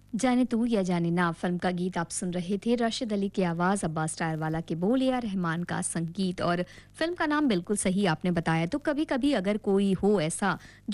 जाने तू या जाने ना फिल्म का गीत आप सुन रहे थे। राशिद अली की आवाज़, अब्बास टायरवाला के बोल, या रहमान का संगीत। और फिल्म का नाम बिल्कुल सही आपने बताया। तो कभी-कभी अगर कोई हो ऐसा